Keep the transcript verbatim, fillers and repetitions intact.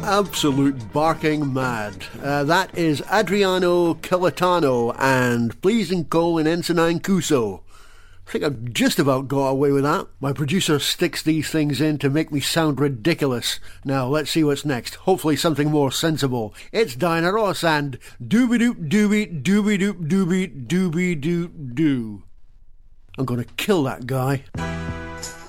Absolute barking mad. Uh, that is Adriano Celentano and Pleasing Colin Ensign Cuso. I think I've just about got away with that. My producer sticks these things in to make me sound ridiculous. Now, let's see what's next. Hopefully something more sensible. It's Diana Ross and Dooby-doop dooby dooby-doop dooby dooby-doo-doo. I'm gonna kill that guy.